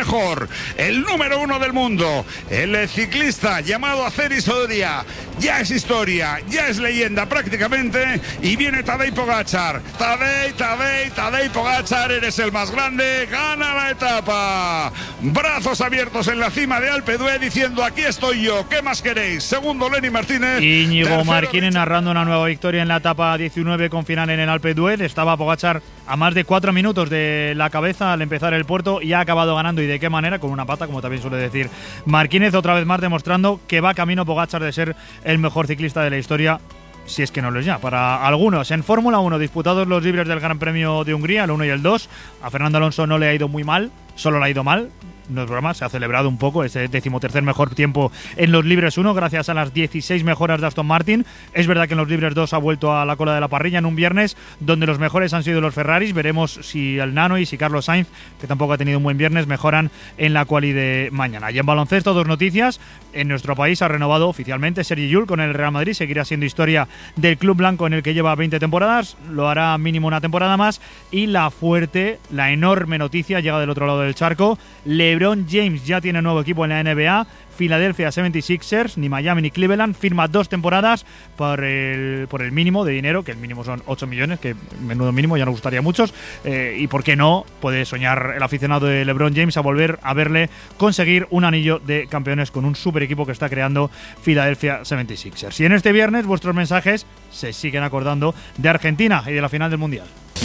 mejor, el número 1 del mundo, el ciclista llamado Azeri Soria, ya es historia, ya es leyenda prácticamente, y viene Tadej Pogačar. Tadej Pogačar, eres el más grande, gana la etapa. Brazos abiertos en la cima de Alpe d'Huez diciendo: aquí estoy yo, ¿qué más queréis? Segundo, Lenny Martínez. Íñigo Martínez narrando una nueva victoria en la etapa 19 con final en el Alpe d'Huez. Estaba Pogačar a más de 4 minutos de la cabeza al empezar el puerto y ha acabado ganando. ¿Y de qué manera? Con una pata, como también suele decir Martínez, otra vez más demostrando que va camino Pogačar de ser el mejor ciclista de la historia, si es que no lo es ya, para algunos. En Fórmula 1, disputados los libres del Gran Premio de Hungría, el 1 y el 2. A Fernando Alonso no le ha ido muy mal, solo le ha ido mal. No es broma, se ha celebrado un poco ese 13º mejor tiempo en los libres 1 gracias a las 16 mejoras de Aston Martin. Es verdad que en los libres 2 ha vuelto a la cola de la parrilla en un viernes donde los mejores han sido los Ferraris. Veremos si el Nano y si Carlos Sainz, que tampoco ha tenido un buen viernes, mejoran en la quali de mañana. Y en baloncesto, 2 noticias. En nuestro país ha renovado oficialmente Sergi Llull con el Real Madrid. Seguirá siendo historia del club blanco en el que lleva 20 temporadas. Lo hará mínimo una temporada más. Y la fuerte, la enorme noticia llega del otro lado del charco. LeBron James ya tiene nuevo equipo en la NBA. Philadelphia 76ers, ni Miami ni Cleveland, firma 2 temporadas por el mínimo de dinero, que el mínimo son 8 millones, que menudo mínimo, ya nos gustaría a muchos. Y por qué no, puede soñar el aficionado de LeBron James a volver a verle conseguir un anillo de campeones con un super equipo que está creando Philadelphia 76ers. Y en este viernes vuestros mensajes se siguen acordando de Argentina y de la final del Mundial.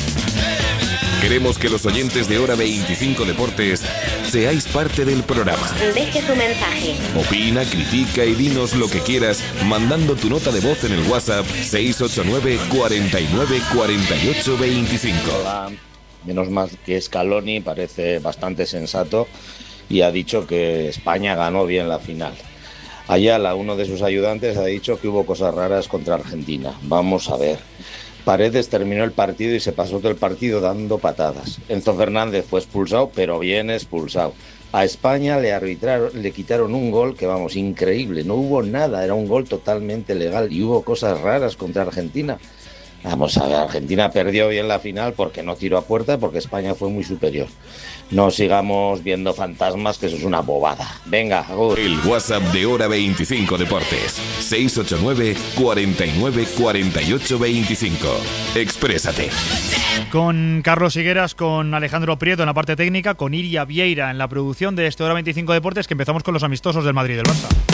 Queremos que los oyentes de Hora 25 Deportes seáis parte del programa. Deje su mensaje. Opina, critica y dinos lo que quieras mandando tu nota de voz en el WhatsApp 689 49 48 25. Hola. Menos mal que Scaloni parece bastante sensato y ha dicho que España ganó bien la final. Ayala, uno de sus ayudantes, ha dicho que hubo cosas raras contra Argentina. Vamos a ver. Paredes terminó el partido y se pasó todo el partido dando patadas. Enzo Fernández fue expulsado, pero bien expulsado. A España le quitaron un gol que, vamos, increíble. No hubo nada, era un gol totalmente legal y hubo cosas raras contra Argentina. Vamos a ver, Argentina perdió bien la final porque no tiró a puerta, porque España fue muy superior. No sigamos viendo fantasmas, que eso es una bobada. Venga, agur. El WhatsApp de Hora 25 Deportes, 689 49 48 25. Exprésate. Con Carlos Higueras, con Alejandro Prieto en la parte técnica, con Iria Vieira en la producción de este Hora 25 Deportes, que empezamos con los amistosos del Madrid y del Barça.